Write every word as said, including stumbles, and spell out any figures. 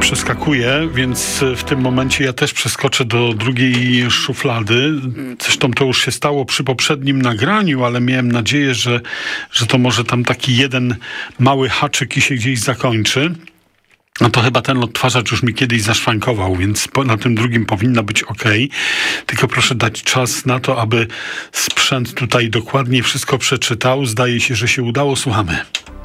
przeskakuje, więc w tym momencie ja też przeskoczę do drugiej szuflady. Zresztą to już się stało przy poprzednim nagraniu, ale miałem nadzieję, że, że to może tam taki jeden mały haczyk i się gdzieś zakończy. No to chyba ten odtwarzacz już mi kiedyś zaszwankował, więc po, na tym drugim powinno być ok. Tylko proszę dać czas na to, aby sprzęt tutaj dokładnie wszystko przeczytał. Zdaje się, że się udało. Słuchamy.